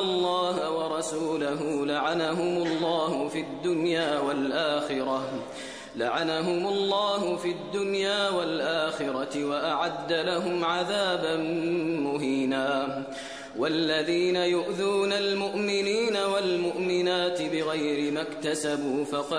الله ورسوله لعنهم الله في الدنيا والآخرة وأعد لهم عذابا مهينا. والذين يؤذون المؤمنين والمؤمنات بغير ما اكتسبوا فقد